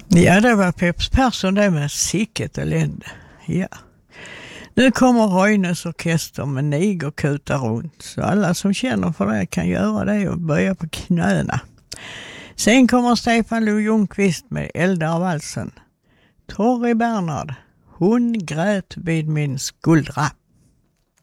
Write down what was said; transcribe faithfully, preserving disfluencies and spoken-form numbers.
Ja, det var Peps Persson det med sicket elände. Ja. Nu kommer Roines orkester med nigerkutar runt. Så alla som känner för det kan göra det och böja på knäna. Sen kommer Stefan Lo-Ljungqvist med Eldarvalsen. Torri Bernhard, hon grät vid min skuldra.